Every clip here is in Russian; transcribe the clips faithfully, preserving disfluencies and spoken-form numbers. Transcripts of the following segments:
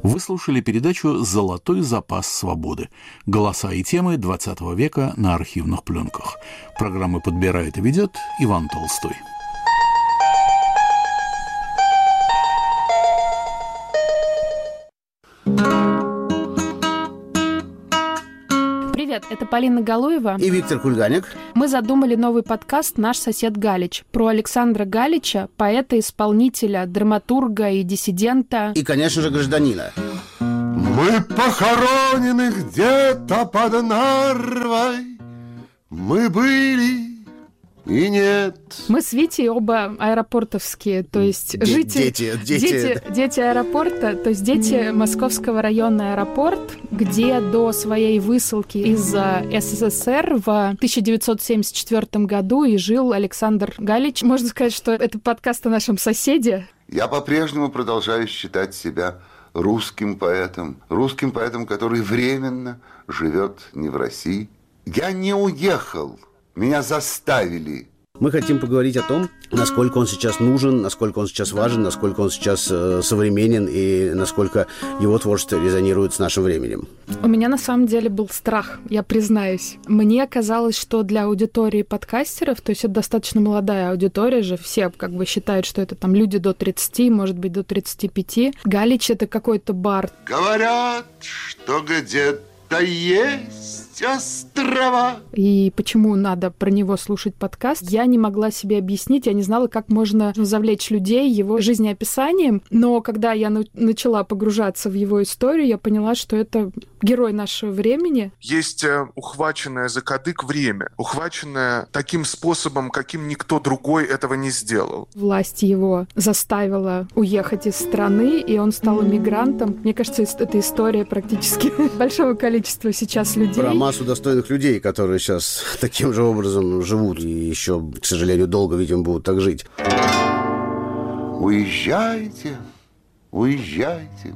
Вы слушали передачу «Золотой запас свободы». Голоса и темы двадцатого века на архивных пленках. Программу подбирает и ведет Иван Толстой. Привет, это Полина Галуева и Виктор Кульганик. Мы задумали новый подкаст «Наш сосед Галич» про Александра Галича, поэта-исполнителя, драматурга и диссидента. И, конечно же, гражданина. Мы похоронены где-то под Нарвой. Мы были и нет. Мы с Витей оба аэропортовские, то есть Д- жители... Дети, дети. Дети, дети аэропорта, то есть дети Московского района аэропорт, где до своей высылки из СССР в тысяча девятьсот семьдесят четвёртом году и жил Александр Галич. Можно сказать, что это подкаст о нашем соседе. Я по-прежнему продолжаю считать себя русским поэтом. Русским поэтом, который временно живет не в России. Я не уехал. Меня заставили. Мы хотим поговорить о том, насколько он сейчас нужен, насколько он сейчас важен, насколько он сейчас э, современен и насколько его творчество резонирует с нашим временем. У меня на самом деле был страх, я признаюсь. Мне казалось, что для аудитории подкастеров, то есть это достаточно молодая аудитория же, все как бы считают, что это там люди до тридцати, может быть, до тридцати пяти. Галич — это какой-то бард. Говорят, что где-то есть острова. И почему надо про него слушать подкаст, я не могла себе объяснить, я не знала, как можно завлечь людей его жизнеописанием, но когда я на- начала погружаться в его историю, я поняла, что это герой нашего времени. Есть э, ухваченное за кадык время, ухваченное таким способом, каким никто другой этого не сделал. Власть его заставила уехать из страны, и он стал эмигрантом. Мне кажется, это история практически большого количества сейчас людей. Про массу достойных людей, которые сейчас таким же образом живут и еще, к сожалению, долго, видимо, будут так жить. Уезжайте, уезжайте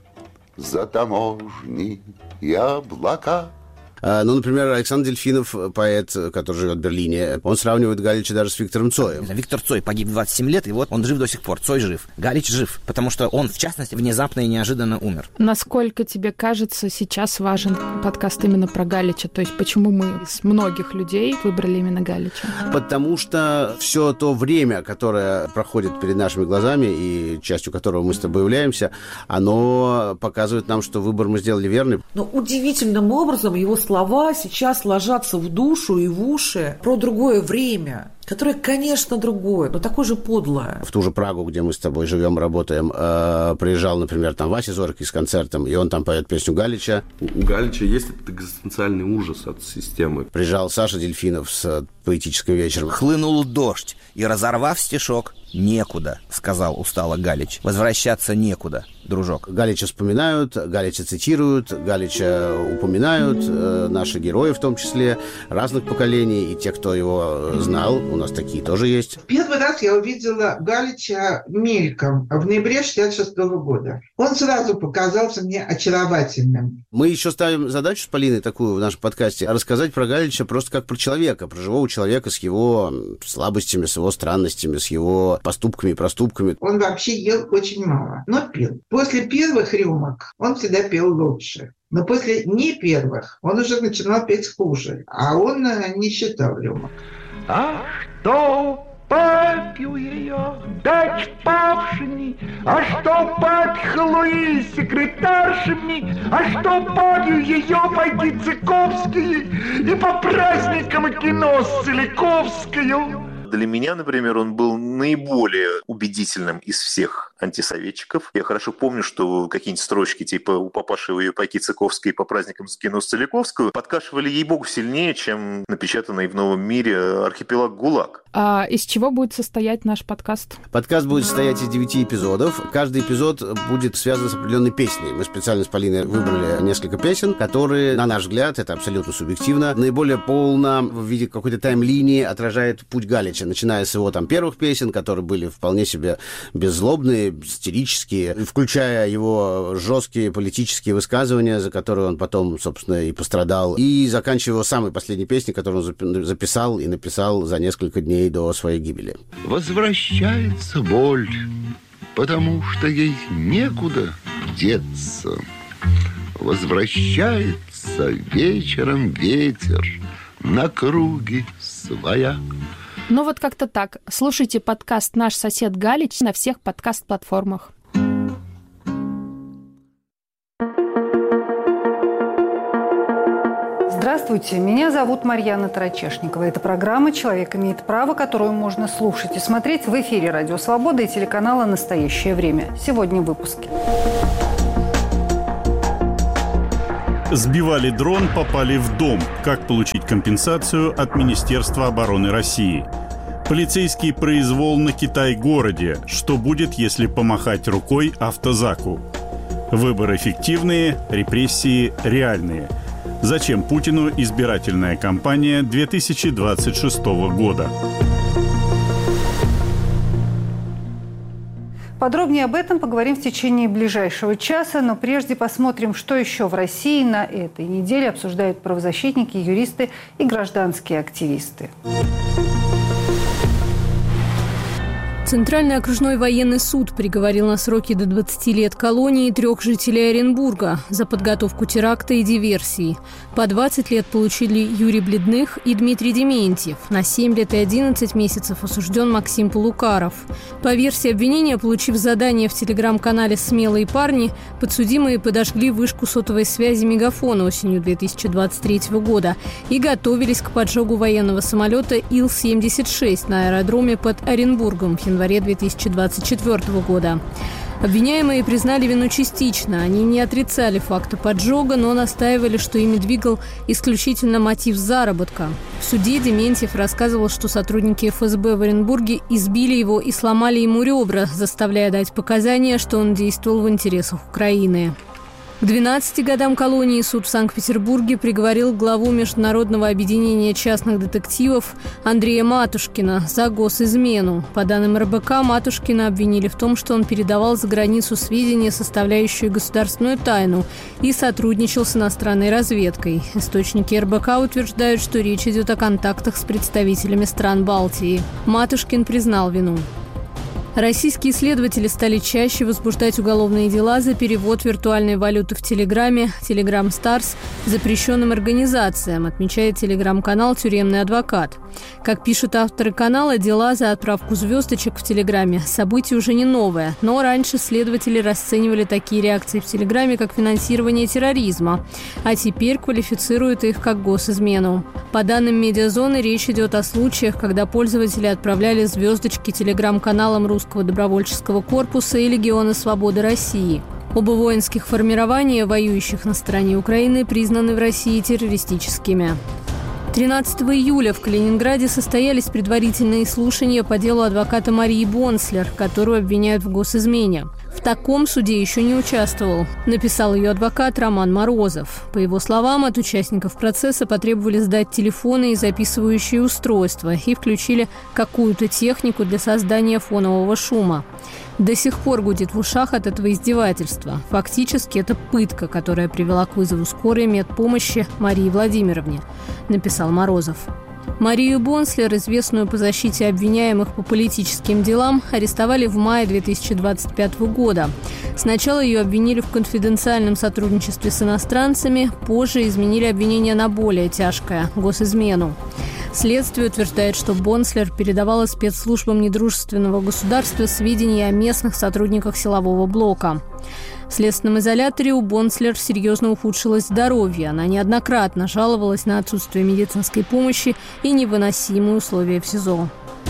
за таможни и облака. Ну, например, Александр Дельфинов, поэт, который живет в Берлине, он сравнивает Галича даже с Виктором Цоем. Виктор Цой погиб в двадцать семь лет, и вот он жив до сих пор. Цой жив. Галич жив, потому что он, в частности, внезапно и неожиданно умер. Насколько тебе кажется, сейчас важен подкаст именно про Галича? То есть почему мы из многих людей выбрали именно Галича? Потому что все то время, которое проходит перед нашими глазами, и частью которого мы с тобой являемся, оно показывает нам, что выбор мы сделали верный. Но удивительным образом его слова сейчас ложатся в душу и в уши про другое время, которое, конечно, другое, но такое же подлое. В ту же Прагу, где мы с тобой живем, работаем, э, приезжал, например, там Вася Зоркий с концертом, и он там поет песню Галича. У Галича есть этот экзистенциальный ужас от системы. Приезжал Саша Дельфинов с поэтическим вечером. Хлынул дождь, и, разорвав стишок, «Некуда», — сказал устало Галич. «Возвращаться некуда, дружок». Галича вспоминают, Галича цитируют, Галича упоминают, э, наши герои в том числе, разных поколений, и те, кто его знал, у нас такие тоже есть. Первый раз я увидела Галича мельком в ноябре шестьдесят шестого года. Он сразу показался мне очаровательным. Мы еще ставим задачу с Полиной такую в нашем подкасте, рассказать про Галича просто как про человека, про живого человека с его слабостями, с его странностями, с его поступками и проступками. Он вообще ел очень мало, но пил. После первых рюмок он всегда пел лучше. Но после не первых он уже начинал петь хуже. А он не считал рюмок. А что попью ее, дать павшими, а что подхлуи секретаршими, а что попью ее, пойти Цыковские и по праздникам кино с Целиковскою. Для меня, например, он был наиболее убедительным из всех антисоветчиков. Я хорошо помню, что какие-нибудь строчки типа «У папаши ее пайки Цыковской по праздникам скину с Целиковскую» подкашивали, ей-богу, сильнее, чем напечатанный в «Новом мире» архипелаг ГУЛАГ. А из чего будет состоять наш подкаст? Подкаст будет состоять из девяти эпизодов. Каждый эпизод будет связан с определенной песней. Мы специально с Полиной выбрали несколько песен, которые, на наш взгляд, это абсолютно субъективно, наиболее полно в виде какой-то тайм-линии отражает путь Галича, начиная с его там первых песен, которые были вполне себе беззлобные, сатирические, включая его жесткие политические высказывания, за которые он потом, собственно, и пострадал, и заканчивая его самой последней песней, которую он записал и написал за несколько дней до своей гибели. Возвращается боль, потому что ей некуда. деться. Возвращается вечером ветер на круги своя. Ну вот как-то так. Слушайте подкаст «Наш сосед Галич» на всех подкаст-платформах. Здравствуйте, меня зовут Марьяна Тарачешникова. Это программа «Человек имеет право», которую можно слушать и смотреть в эфире «Радио Свобода» и телеканала «Настоящее время». Сегодня в выпуске. Сбивали дрон, попали в дом. Как получить компенсацию от Министерства обороны России? Полицейский произвол на Китай-городе. Что будет, если помахать рукой автозаку? Выборы фиктивные, репрессии реальные. Зачем Путину избирательная кампания две тысячи двадцать шестого года? Подробнее об этом поговорим в течение ближайшего часа, но прежде посмотрим, что еще в России на этой неделе обсуждают правозащитники, юристы и гражданские активисты. Центральный окружной военный суд приговорил на сроки до двадцати лет колонии трех жителей Оренбурга за подготовку теракта и диверсии. По двадцать лет получили Юрий Бледных и Дмитрий Дементьев. На семь лет и одиннадцать месяцев осужден Максим Полукаров. По версии обвинения, получив задание в телеграм-канале «Смелые парни», подсудимые подожгли вышку сотовой связи «Мегафон» осенью две тысячи двадцать третьего года и готовились к поджогу военного самолета Ил семьдесят шесть на аэродроме под Оренбургом в январе две тысячи двадцать четвёртого года. Обвиняемые признали вину частично. Они не отрицали факта поджога, но настаивали, что ими двигал исключительно мотив заработка. В суде Дементьев рассказывал, что сотрудники эф эс бэ в Оренбурге избили его и сломали ему ребра, заставляя дать показания, что он действовал в интересах Украины. К двенадцати годам колонии суд в Санкт-Петербурге приговорил главу Международного объединения частных детективов Андрея Матушкина за госизмену. По данным эр бэ ка, Матушкина обвинили в том, что он передавал за границу сведения, составляющие государственную тайну, и сотрудничал с иностранной разведкой. Источники эр бэ ка утверждают, что речь идет о контактах с представителями стран Балтии. Матушкин признал вину. Российские следователи стали чаще возбуждать уголовные дела за перевод виртуальной валюты в Телеграме Telegram Stars запрещенным организациям, отмечает телеграм-канал «Тюремный адвокат». Как пишут авторы канала, дела за отправку звездочек в Телеграме – событие уже не новое, но раньше следователи расценивали такие реакции в Телеграме как финансирование терроризма, а теперь квалифицируют их как госизмену. По данным «Медиазоны», речь идет о случаях, когда пользователи отправляли звездочки телеграм-каналам Русского добровольческого корпуса и Легиона Свободы России. Оба воинских формирования, воюющих на стороне Украины, признаны в России террористическими. тринадцатого июля в Калининграде состоялись предварительные слушания по делу адвоката Марии Бонслер, которую обвиняют в госизмене. В таком суде еще не участвовал, написал ее адвокат Роман Морозов. По его словам, от участников процесса потребовали сдать телефоны и записывающие устройства и включили какую-то технику для создания фонового шума. До сих пор гудит в ушах от этого издевательства. Фактически это пытка, которая привела к вызову скорой медпомощи Марии Владимировне, написал Морозов. Марию Бонслер, известную по защите обвиняемых по политическим делам, арестовали в мае две тысячи двадцать пятого года. Сначала ее обвинили в конфиденциальном сотрудничестве с иностранцами, позже изменили обвинение на более тяжкое – госизмену. Следствие утверждает, что Бонслер передавала спецслужбам недружественного государства сведения о местных сотрудниках силового блока. В следственном изоляторе у Бонслер серьезно ухудшилось здоровье. Она неоднократно жаловалась на отсутствие медицинской помощи и невыносимые условия в СИЗО.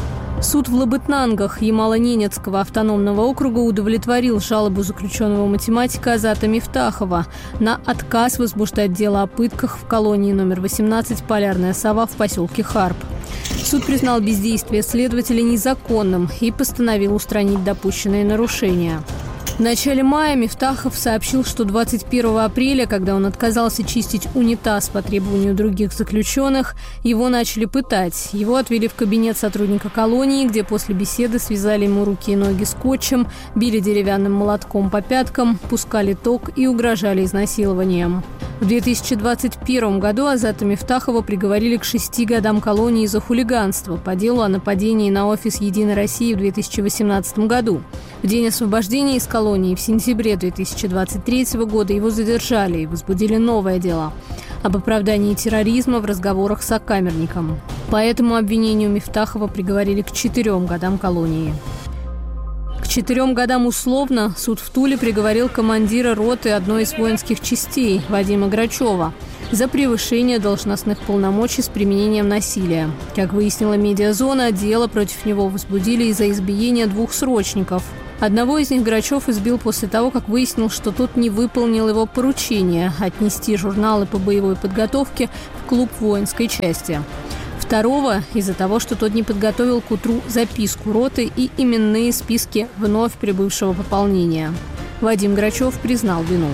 Суд в Лабытнангах Ямало-Ненецкого автономного округа удовлетворил жалобу заключенного математика Азата Мифтахова на отказ возбуждать дело о пытках в колонии номер восемнадцать «Полярная сова» в поселке Харп. Суд признал бездействие следователя незаконным и постановил устранить допущенные нарушения. В начале мая Мифтахов сообщил, что двадцать первого апреля, когда он отказался чистить унитаз по требованию других заключенных, его начали пытать. Его отвели в кабинет сотрудника колонии, где после беседы связали ему руки и ноги скотчем, били деревянным молотком по пяткам, пускали ток и угрожали изнасилованием. В две тысячи двадцать первом году Азата Мифтахова приговорили к шести годам колонии за хулиганство по делу о нападении на офис «Единой России» в две тысячи восемнадцатом году. В день освобождения из колонии в сентябре две тысячи двадцать третьего года его задержали и возбудили новое дело об оправдании терроризма в разговорах с сокамерником. По этому обвинению Мифтахова приговорили к четырем годам колонии. К четырем годам условно суд в Туле приговорил командира роты одной из воинских частей Вадима Грачева за превышение должностных полномочий с применением насилия. Как выяснила «Медиазона», дело против него возбудили из-за избиения двух срочников. Одного из них Грачев избил после того, как выяснил, что тот не выполнил его поручение – отнести журналы по боевой подготовке в клуб воинской части. Второго – из-за того, что тот не подготовил к утру записку роты и именные списки вновь прибывшего пополнения. Вадим Грачев признал вину.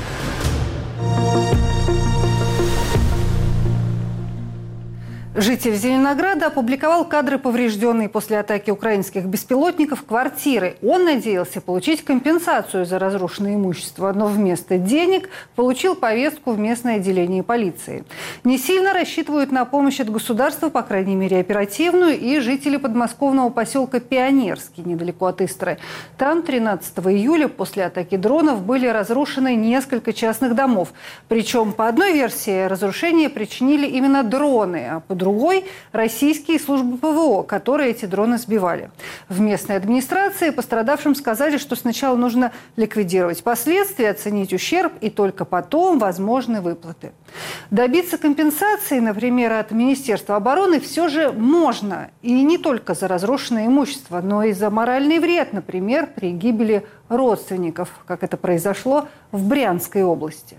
Житель Зеленограда опубликовал кадры поврежденной после атаки украинских беспилотников квартиры. Он надеялся получить компенсацию за разрушенное имущество, но вместо денег получил повестку в местное отделение полиции. Не сильно рассчитывают на помощь от государства, по крайней мере оперативную, и жители подмосковного поселка Пионерский, недалеко от Истры. Там тринадцатого июля после атаки дронов были разрушены несколько частных домов. Причем, по одной версии, разрушения причинили именно дроны, а по другой – российские службы ПВО, которые эти дроны сбивали. В местной администрации пострадавшим сказали, что сначала нужно ликвидировать последствия, оценить ущерб и только потом возможны выплаты. Добиться компенсации, например, от Министерства обороны все же можно. И не только за разрушенное имущество, но и за моральный вред, например, при гибели родственников, как это произошло в Брянской области.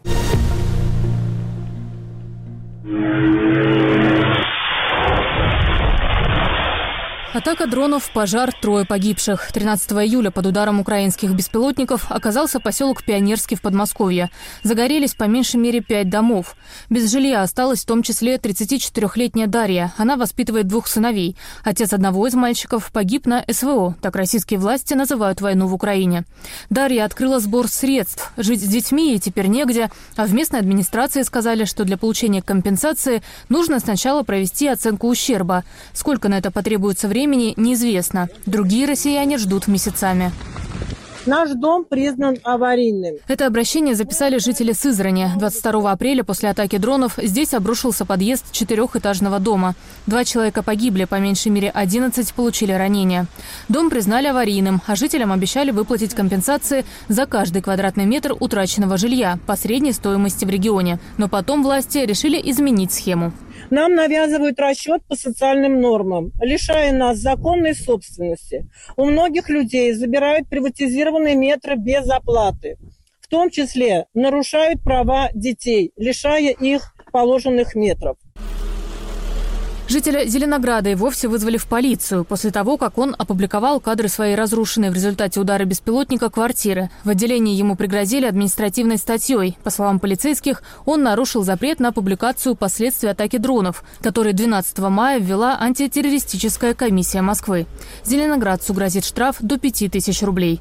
Атака дронов, пожар, трое погибших. тринадцатого июля под ударом украинских беспилотников оказался поселок Пионерский в Подмосковье. Загорелись по меньшей мере пять домов. Без жилья осталась в том числе тридцатичетырёхлетняя Дарья. Она воспитывает двух сыновей. Отец одного из мальчиков погиб на СВО. Так российские власти называют войну в Украине. Дарья открыла сбор средств. Жить с детьми ей теперь негде. А в местной администрации сказали, что для получения компенсации нужно сначала провести оценку ущерба. Сколько на это потребуется времени, неизвестно. Другие россияне ждут месяцами. Наш дом признан аварийным. Это обращение записали жители Сызрани. двадцать второго апреля после атаки дронов здесь обрушился подъезд четырехэтажного дома. Два человека погибли, по меньшей мере одиннадцать получили ранения. Дом признали аварийным, а жителям обещали выплатить компенсации за каждый квадратный метр утраченного жилья по средней стоимости в регионе. Но потом власти решили изменить схему. Нам навязывают расчет по социальным нормам, лишая нас законной собственности. У многих людей забирают приватизированные метры без оплаты. В том числе нарушают права детей, лишая их положенных метров. Жителя Зеленограда и вовсе вызвали в полицию после того, как он опубликовал кадры своей разрушенной в результате удара беспилотника квартиры. В отделении ему пригрозили административной статьей. По словам полицейских, он нарушил запрет на публикацию последствий атаки дронов, который двенадцатого мая ввела антитеррористическая комиссия Москвы. Зеленоградцу грозит штраф до пяти тысяч рублей.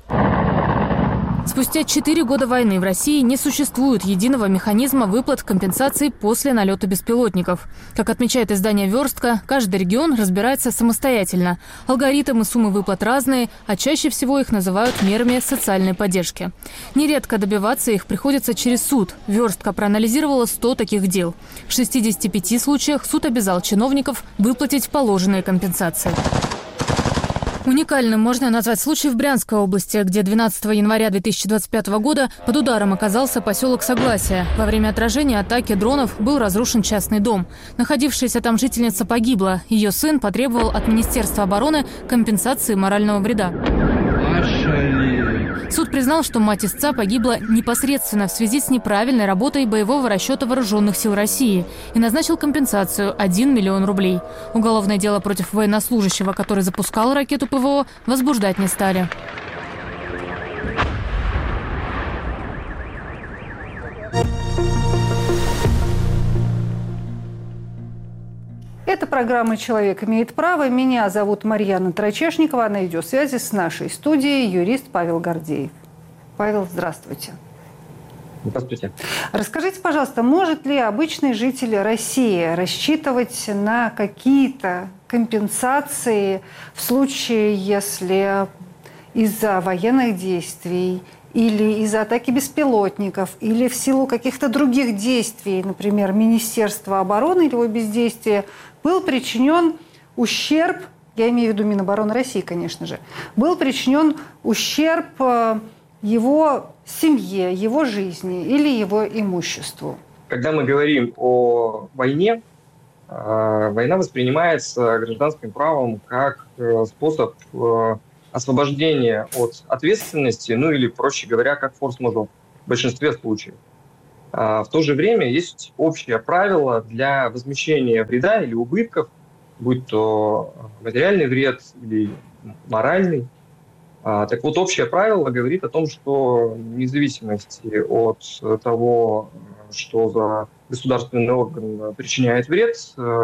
Спустя четыре года войны в России не существует единого механизма выплат компенсаций после налета беспилотников. Как отмечает издание «Верстка», каждый регион разбирается самостоятельно. Алгоритмы и суммы выплат разные, а чаще всего их называют мерами социальной поддержки. Нередко добиваться их приходится через суд. «Верстка» проанализировала сто таких дел. В шестидесяти пяти случаях суд обязал чиновников выплатить положенные компенсации. Уникальным можно назвать случай в Брянской области, где двенадцатого января две тысячи двадцать пятого года под ударом оказался поселок Согласие. Во время отражения атаки дронов был разрушен частный дом. Находившаяся там жительница погибла. Ее сын потребовал от Министерства обороны компенсации морального вреда. Суд признал, что мать истца погибла непосредственно в связи с неправильной работой боевого расчета вооруженных сил России и назначил компенсацию один миллион рублей. Уголовное дело против военнослужащего, который запускал ракету ПВО, возбуждать не стали. Это программа «Человек имеет право». Меня зовут Марьяна Трачешникова. На видеосвязи с нашей студией юрист Павел Гордеев. Павел, здравствуйте. Здравствуйте. Расскажите, пожалуйста, может ли обычный житель России рассчитывать на какие-то компенсации в случае, если из-за военных действий или из-за атаки беспилотников, или в силу каких-то других действий, например, Министерства обороны или его бездействия, был причинен ущерб, я имею в виду Минобороны России, конечно же, был причинен ущерб его семье, его жизни или его имуществу? Когда мы говорим о войне, война воспринимается гражданским правом как способ освобождения от ответственности, ну или, проще говоря, как форс-мажор в большинстве случаев. В то же время есть общее правило для возмещения вреда или убытков, будь то материальный вред или моральный. Так вот, общее правило говорит о том, что вне зависимости от того, что за государственный орган причиняет вред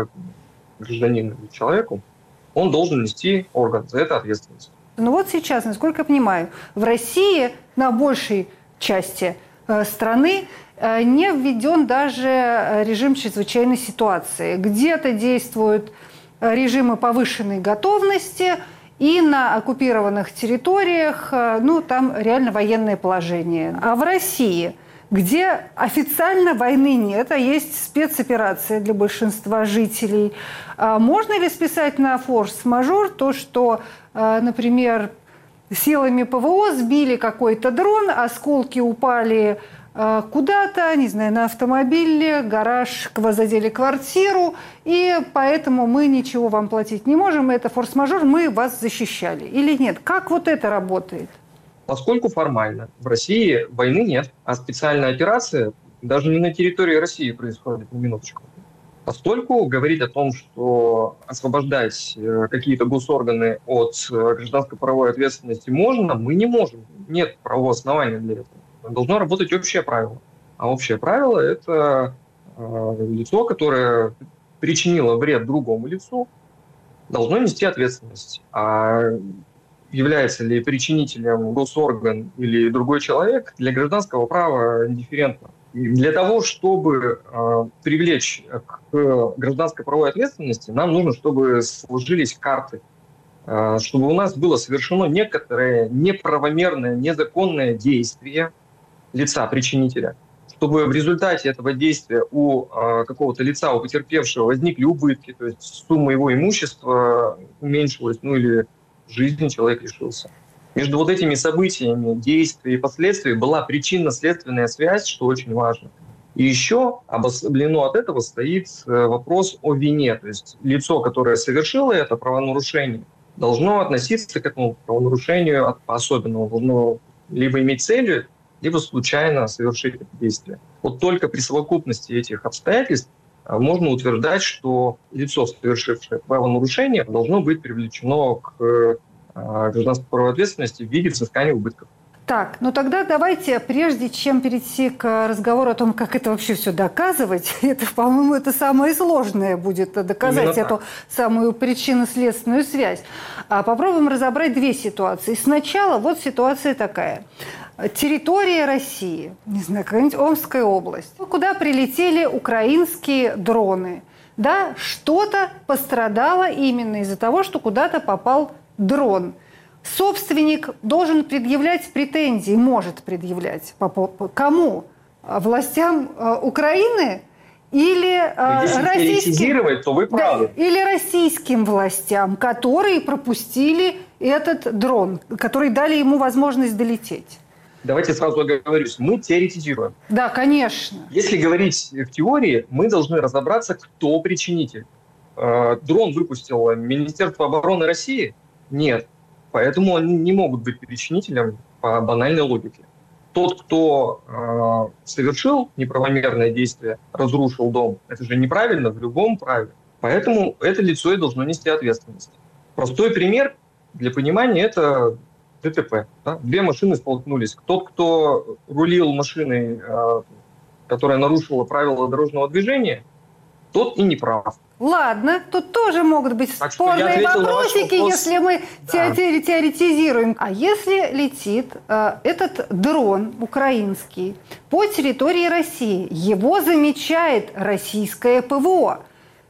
гражданину или человеку, он должен нести орган за это ответственность. Ну вот сейчас, насколько я понимаю, в России на большей части страны не введен даже режим чрезвычайной ситуации. Где-то действуют режимы повышенной готовности, и на оккупированных территориях, ну, там реально военное положение. А в России, где официально войны нет, а есть спецоперация для большинства жителей, можно ли списать на форс-мажор то, что, например, силами ПВО сбили какой-то дрон, осколки упали куда-то, не знаю, на автомобиле, гараж, задели квартиру, и поэтому мы ничего вам платить не можем, это форс-мажор, мы вас защищали. Или нет? Как вот это работает? Поскольку формально в России войны нет, а специальная операция даже не на территории России происходит, на минуточку. Постольку говорить о том, что освобождать какие-то госорганы от гражданско-правовой ответственности можно, мы не можем. Нет правового основания для этого. Должно работать общее правило. А общее правило – это э, лицо, которое причинило вред другому лицу, должно нести ответственность. А является ли причинителем госорган или другой человек, для гражданского права индифферентно. И для того, чтобы э, привлечь к гражданской правовой ответственности, нам нужно, чтобы сложились карты, э, чтобы у нас было совершено некоторое неправомерное, незаконное действие лица-причинителя, чтобы в результате этого действия у э, какого-то лица, у потерпевшего, возникли убытки, то есть сумма его имущества уменьшилась, ну или жизни человек лишился. Между вот этими событиями, действия и последствия была причинно-следственная связь, что очень важно. И еще обособлено от этого стоит вопрос о вине, то есть лицо, которое совершило это правонарушение, должно относиться к этому правонарушению по-особенному, должно либо иметь целью, либо случайно совершить это действие. Вот только при совокупности этих обстоятельств можно утверждать, что лицо, совершившее правонарушение, должно быть привлечено к гражданской правовой ответственности в виде взыскания убытков. Так, ну тогда давайте, прежде чем перейти к разговору о том, как это вообще все доказывать, это, по-моему, это самое сложное будет доказать эту самую причинно-следственную связь. А попробуем разобрать две ситуации. Сначала вот ситуация такая. Территория России, не знаю, какая-нибудь Омская область, куда прилетели украинские дроны. Да, что-то пострадало именно из-за того, что куда-то попал дрон. Собственник должен предъявлять претензии, может предъявлять. Кому? Властям Украины или российским? То вы правы. Да, или российским властям, которые пропустили этот дрон, которые дали ему возможность долететь. Давайте сразу оговорюсь. Мы теоретизируем. Да, конечно. Если говорить в теории, мы должны разобраться, кто причинитель. Дрон выпустило Министерство обороны России? Нет. Поэтому они не могут быть причинителем по банальной логике. Тот, кто э, совершил неправомерное действие, разрушил дом, это же неправильно в любом праве. Поэтому это лицо и должно нести ответственность. Простой пример для понимания – это ДТП. Да? Две машины столкнулись. Тот, кто рулил машиной, э, которая нарушила правила дорожного движения, тот и не прав. Ладно, тут тоже могут быть Так спорные вопросики, вопрос. если мы Да. теоретизируем. А если летит э, этот дрон украинский по территории России, его замечает российское ПВО,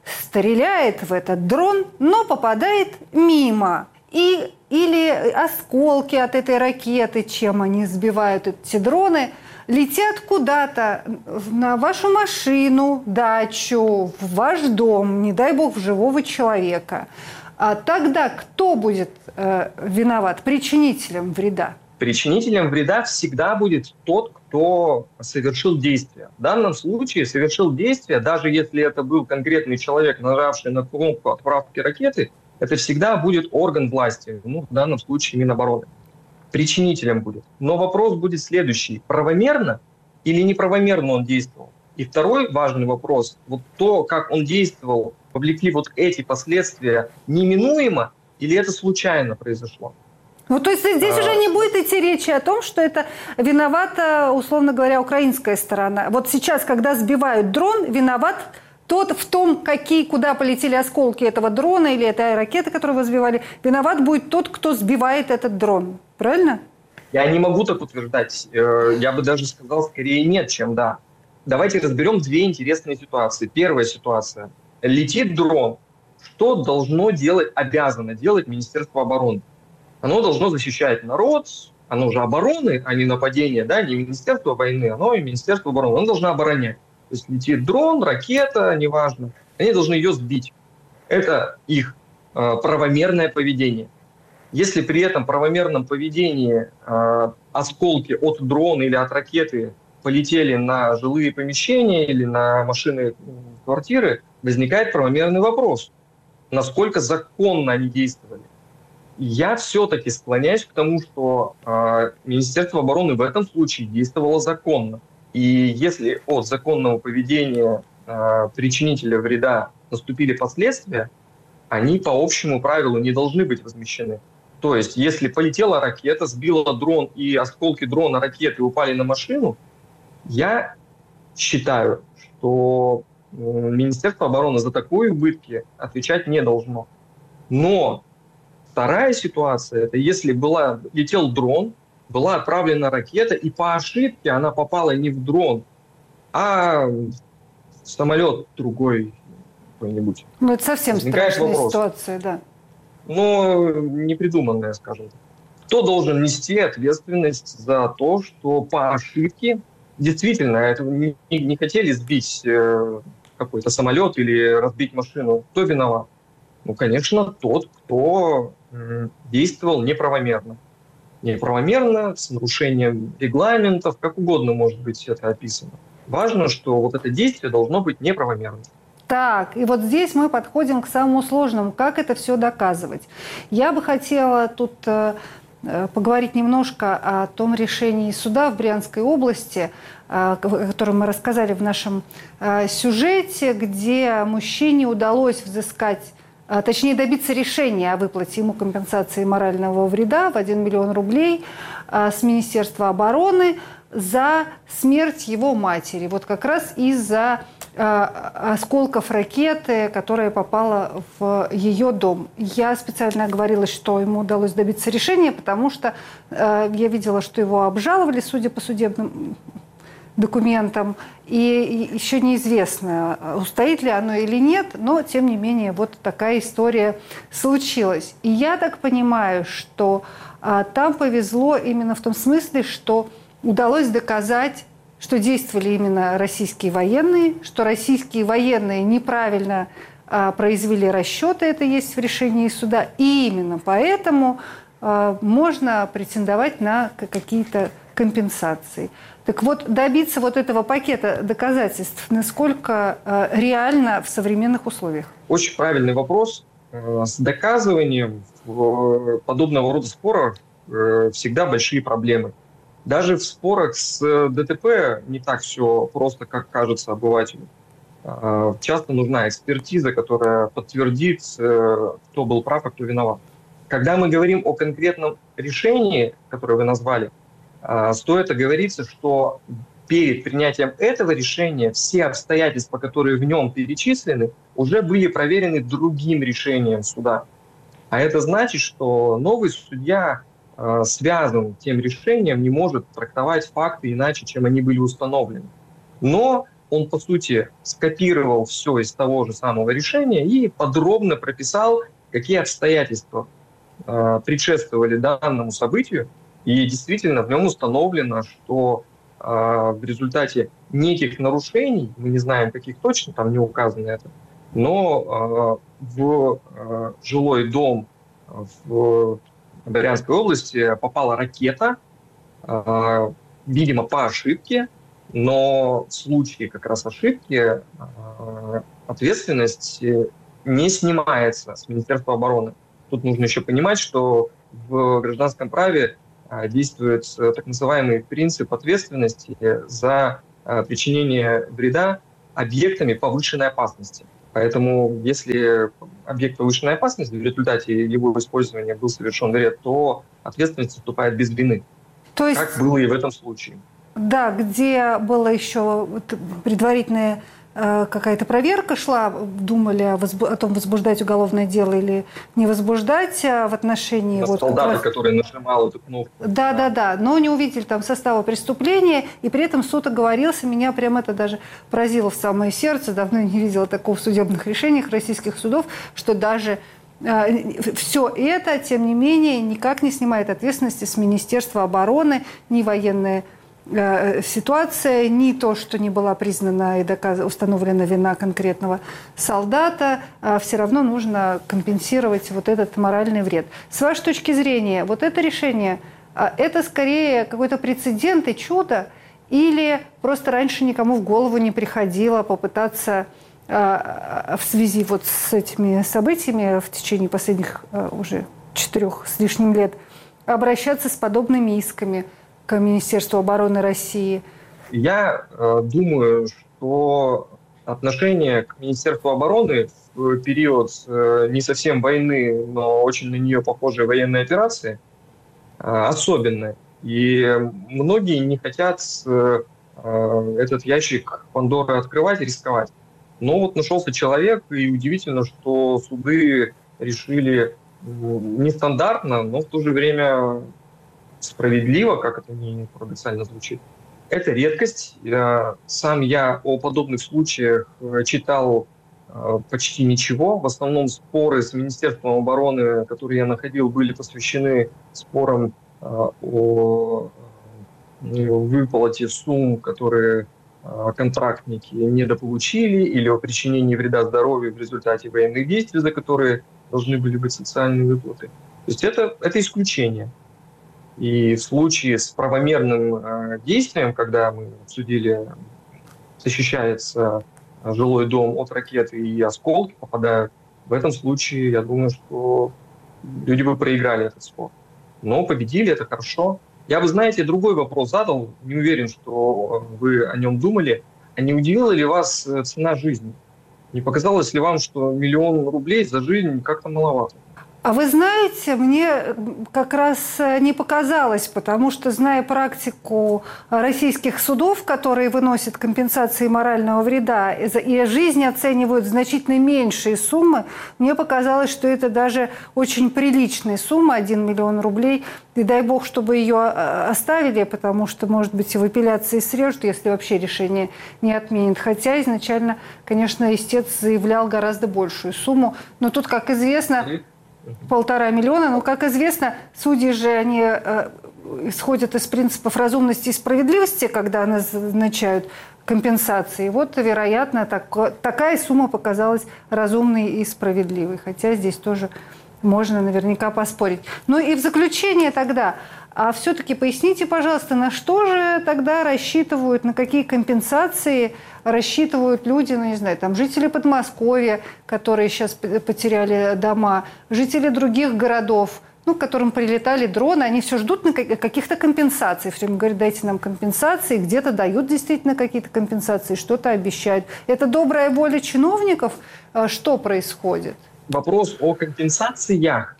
стреляет в этот дрон, но попадает мимо. И, или осколки от этой ракеты, чем они сбивают эти дроны, летят куда-то на вашу машину, дачу, в ваш дом, не дай бог, в живого человека. А тогда кто будет э, виноват? Причинителем вреда? Причинителем вреда всегда будет тот, кто совершил действие. В данном случае совершил действие, даже если это был конкретный человек, нажавший на кнопку отправки ракеты, это всегда будет орган власти, ну, в данном случае Минобороны. Причинителем будет. Но вопрос будет следующий. Правомерно или неправомерно он действовал? И второй важный вопрос. Вот то, как он действовал, повлекли вот эти последствия неминуемо или это случайно произошло? Ну, то есть здесь а... уже не будет идти речи о том, что это виновата, условно говоря, украинская сторона. Вот сейчас, когда сбивают дрон, виноват тот в том, какие, куда полетели осколки этого дрона или этой ракеты, которую вы сбивали, виноват будет тот, кто сбивает этот дрон. Правильно? Я не могу так утверждать. Я бы даже сказал, скорее нет, чем да. Давайте разберем две интересные ситуации. Первая ситуация. Летит дрон. Что должно делать, обязано делать Министерство обороны? Оно должно защищать народ, оно же обороны, а не нападения, да, не Министерство войны, оно и Министерство обороны. Оно должно оборонять. То есть летит дрон, ракета, неважно. Они должны ее сбить. Это их э, правомерное поведение. Если при этом правомерном поведении э, осколки от дрона или от ракеты полетели на жилые помещения или на машины, квартиры, возникает правомерный вопрос. Насколько законно они действовали? Я все-таки склоняюсь к тому, что э, Министерство обороны в этом случае действовало законно. И если от законного поведения э, причинителя вреда наступили последствия, они по общему правилу не должны быть возмещены. То есть, если полетела ракета, сбила дрон, и осколки дрона ракеты упали на машину, я считаю, что Министерство обороны за такие убытки отвечать не должно. Но вторая ситуация, это если была, летел дрон, была отправлена ракета, и по ошибке она попала не в дрон, а в самолет другой какой-нибудь. Ну, это совсем возникает страшная вопрос. ситуация, да. Но непридуманная, скажем так. Кто должен нести ответственность за то, что по ошибке действительно это не, не хотели сбить э, какой-то самолет или разбить машину? Кто виноват? Ну, конечно, тот, кто э, действовал неправомерно. Неправомерно, с нарушением регламентов, как угодно может быть это описано. Важно, что вот это действие должно быть неправомерным. Так, и вот здесь мы подходим к самому сложному. Как это все доказывать? Я бы хотела тут э, поговорить немножко о том решении суда в Брянской области, э, о котором мы рассказали в нашем э, сюжете, где мужчине удалось взыскать, э, точнее добиться решения о выплате ему компенсации морального вреда в один миллион рублей э, с Министерства обороны за смерть его матери. Вот как раз из-за осколков ракеты, которая попала в ее дом. Я специально оговорилась, что ему удалось добиться решения, потому что э, я видела, что его обжаловали, судя по судебным документам, и, и еще неизвестно, устоит ли оно или нет, но, тем не менее, вот такая история случилась. И я так понимаю, что э, там повезло именно в том смысле, что удалось доказать, что действовали именно российские военные, что российские военные неправильно а, произвели расчеты, это есть в решении суда, и именно поэтому а, можно претендовать на какие-то компенсации. Так вот, добиться вот этого пакета доказательств, насколько а, реально в современных условиях? Очень правильный вопрос. С доказыванием подобного рода споров всегда большие проблемы. Даже в спорах с ДТП не так все просто, как кажется обывателю. Часто нужна экспертиза, которая подтвердит, кто был прав, а кто виноват. Когда мы говорим о конкретном решении, которое вы назвали, стоит оговориться, что перед принятием этого решения все обстоятельства, которые в нем перечислены, уже были проверены другим решением суда. А это значит, что новый судья э, связан тем решением, не может трактовать факты иначе, чем они были установлены. Но он, по сути, скопировал все из того же самого решения и подробно прописал, какие обстоятельства э, предшествовали данному событию. И действительно в нем установлено, что э, в результате неких нарушений, мы не знаем, каких точно, там не указано это, но э, в э, жилой дом в Брянской области попала ракета, э, видимо, по ошибке, но в случае как раз ошибки э, ответственность не снимается с Министерства обороны. Тут нужно еще понимать, что в гражданском праве э, действует так называемый принцип ответственности за э, причинение вреда объектами повышенной опасности. Поэтому, если объект повышенной опасности, в результате его использования был совершен вред, то ответственность наступает без вины. То есть, как было и в этом случае. Да, где была еще предварительная э, какая-то проверка шла, думали о, возбу- о том, возбуждать уголовное дело или не возбуждать а в отношении... Вот, солдата, раз... который нажимал эту кнопку. Да, да, да, но не увидели там состава преступления, и при этом суд оговорился. Меня прям это даже поразило в самое сердце. Давно не видела такого в судебных решениях российских судов, что даже э, все это, тем не менее, никак не снимает ответственности с Министерства обороны, ни военная э, ситуация, ни то, что не была признана и доказ... установлена вина конкретного солдата, э, все равно нужно компенсировать вот этот моральный вред. С вашей точки зрения, вот это решение, э, это скорее какой-то прецедент и чудо, или просто раньше никому в голову не приходило попытаться э, в связи вот с этими событиями в течение последних э, уже четырех с лишним лет обращаться с подобными исками к Министерству обороны России? Я э, думаю, что отношение к Министерству обороны в период э, не совсем войны, но очень на нее похожей военной операции э, особенное. И многие не хотят э, этот ящик Пандоры открывать и рисковать. Но вот нашелся человек, и удивительно, что суды решили нестандартно, но в то же время справедливо, как это не парадоксально звучит. Это редкость. Сам я о подобных случаях читал почти ничего. В основном споры с Министерством обороны, которые я находил, были посвящены спорам о выплате сумм, которые контрактники недополучили, или о причинении вреда здоровью в результате военных действий, за которые должны были быть социальные выплаты. То есть это, это исключение. И в случае с правомерным э, действием, когда мы обсудили, защищается жилой дом от ракеты и осколки попадают, в этом случае, я думаю, что люди бы проиграли этот спор. Но победили, это хорошо. Я бы, знаете, другой вопрос задал, не уверен, что вы о нем думали. А не удивила ли вас цена жизни? Не показалось ли вам, что миллион рублей за жизнь как-то маловато? А вы знаете, мне как раз не показалось, потому что, зная практику российских судов, которые выносят компенсации морального вреда и жизни оценивают значительно меньшие суммы, мне показалось, что это даже очень приличная сумма, один миллион рублей. И дай бог, чтобы ее оставили, потому что, может быть, и в апелляции срежут, если вообще решение не отменят. Хотя изначально, конечно, истец заявлял гораздо большую сумму. Но тут, как известно... Полтора миллиона. Но, как известно, судьи же, они э, исходят из принципов разумности и справедливости, когда назначают компенсации. Вот, вероятно, так, такая сумма показалась разумной и справедливой. Хотя здесь тоже можно наверняка поспорить. Ну и в заключение тогда... А все-таки поясните, пожалуйста, на что же тогда рассчитывают, на какие компенсации рассчитывают люди, ну, не знаю, там, жители Подмосковья, которые сейчас потеряли дома, жители других городов, ну, к которым прилетали дроны, они все ждут на каких-то компенсаций. Все время говорят, дайте нам компенсации, где-то дают действительно какие-то компенсации, что-то обещают. Это добрая воля чиновников? Что происходит? Вопрос о компенсациях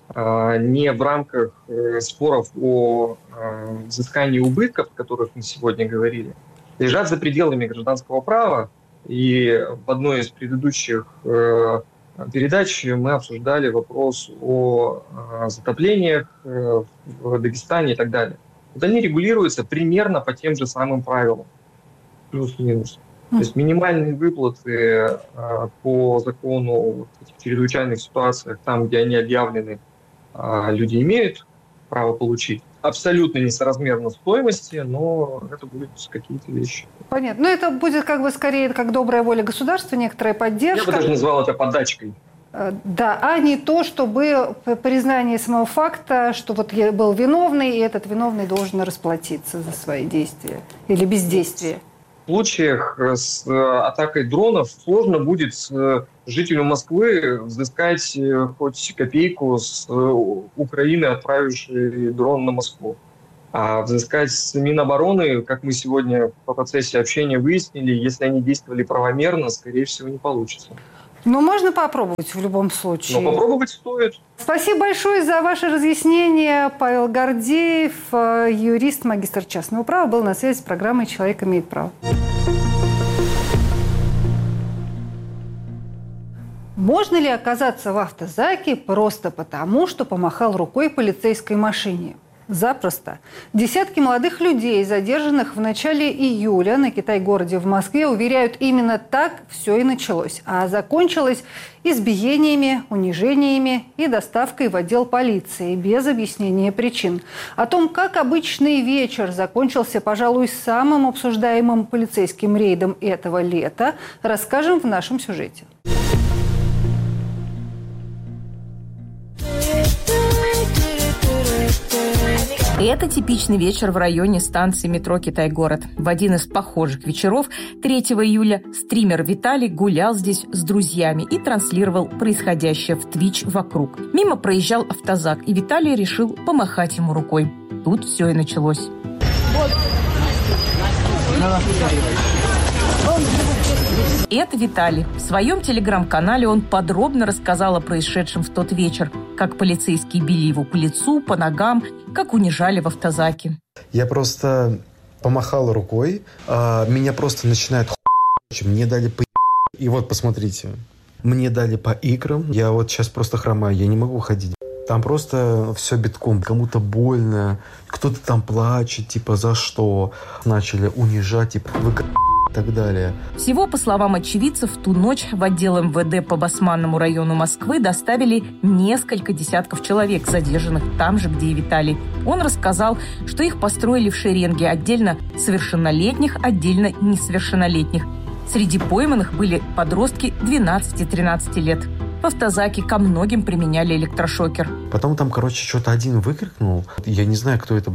не в рамках споров о взыскании убытков, о которых мы сегодня говорили, лежат за пределами гражданского права. И в одной из предыдущих э, передач мы обсуждали вопрос о э, затоплениях э, в Дагестане и так далее. Вот они регулируются примерно по тем же самым правилам, плюс-минус. То есть минимальные выплаты э, по закону в этих чрезвычайных ситуациях, там, где они объявлены, э, люди имеют право получить. Абсолютно несоразмерно стоимости, но это будут какие-то вещи. Понятно. Но это будет как бы скорее как добрая воля государства, некоторая поддержка. Я бы даже назвал это подачкой. Да, а не то, чтобы признание самого факта, что вот я был виновный, и этот виновный должен расплатиться за свои действия или бездействие. В случаях с атакой дронов сложно будет жителю Москвы взыскать хоть копейку с Украины, отправившей дрон на Москву. А взыскать с Минобороны, как мы сегодня по процессе общения выяснили, если они действовали правомерно, скорее всего, не получится. Ну, можно попробовать в любом случае. Но попробовать стоит. Спасибо большое за ваше разъяснение. Павел Гордеев, юрист, магистр частного права, был на связи с программой «Человек имеет право». Можно ли оказаться в автозаке просто потому, что помахал рукой полицейской машине? Запросто. Десятки молодых людей, задержанных в начале июля на Китай-городе в Москве, уверяют, именно так все и началось. А закончилось избиениями, унижениями и доставкой в отдел полиции без объяснения причин. О том, как обычный вечер закончился, пожалуй, самым обсуждаемым полицейским рейдом этого лета, расскажем в нашем сюжете. Это типичный вечер в районе станции метро «Китай-город». В один из похожих вечеров третьего июля стример Виталий гулял здесь с друзьями и транслировал происходящее в Twitch вокруг. Мимо проезжал автозак, и Виталий решил помахать ему рукой. Тут все и началось. Это Виталий. В своем телеграм-канале он подробно рассказал о происшедшем в тот вечер, как полицейские били его по лицу, по ногам, как унижали в автозаке. Я просто помахал рукой, а меня просто начинает хуй, мне дали по и вот посмотрите, мне дали по икрам, я вот сейчас просто хромаю, я не могу ходить. Там просто все битком, кому-то больно, кто-то там плачет, типа за что, начали унижать, типа вы и так далее. Всего, по словам очевидцев, в ту ночь в отдел эм вэ дэ по Басманному району Москвы доставили несколько десятков человек, задержанных там же, где и Виталий. Он рассказал, что их построили в шеренге, отдельно совершеннолетних, отдельно несовершеннолетних. Среди пойманных были подростки двенадцати-тринадцати лет. В автозаке ко многим применяли электрошокер. Потом там, короче, что-то один выкрикнул. Я не знаю, кто это.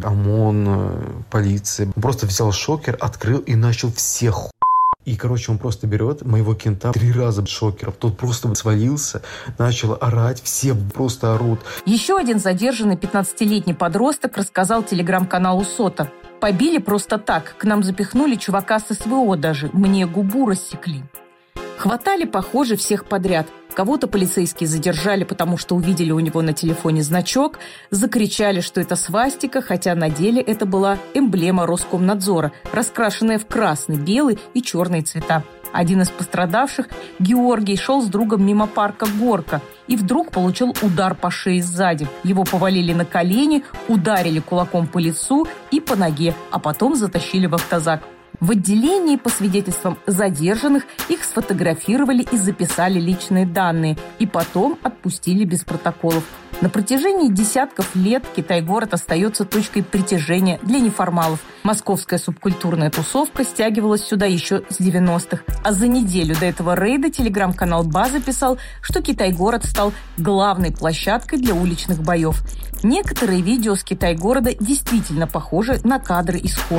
ОМОН, полиция. Он просто взял шокер, открыл и начал всех ху... И, короче, он просто берет моего кента три раза шокером. Тот просто свалился, начал орать. Все просто орут. Еще один задержанный пятнадцатилетний подросток рассказал телеграм-каналу Сота. Побили просто так. К нам запихнули чувака с эс вэ о даже. Мне губу рассекли. Хватали, похоже, всех подряд. Кого-то полицейские задержали, потому что увидели у него на телефоне значок, закричали, что это свастика, хотя на деле это была эмблема Роскомнадзора, раскрашенная в красный, белый и черный цвета. Один из пострадавших, Георгий, шел с другом мимо парка «Горка» и вдруг получил удар по шее сзади. Его повалили на колени, ударили кулаком по лицу и по ноге, а потом затащили в автозак. В отделении, по свидетельствам задержанных, их сфотографировали и записали личные данные, и потом отпустили без протоколов. На протяжении десятков лет Китай-город остается точкой притяжения для неформалов. Московская субкультурная тусовка стягивалась сюда еще с девяностых. А за неделю до этого рейда телеграм-канал «База» писал, что Китай-город стал главной площадкой для уличных боев. Некоторые видео с Китай-города действительно похожи на кадры из хоррора.